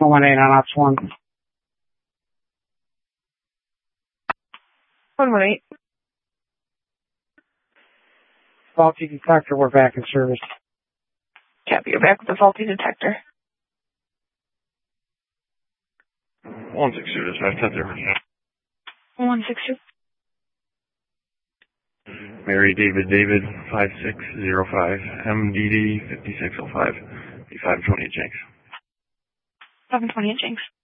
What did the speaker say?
118 on Ops 1. 118. Faulty detector, we're back in service. Copy, you're back with the faulty detector. 162, dispatch 10-0. 162. Mary David 5605, MDD 5605, 520 at Jenks. 720 at Jenks.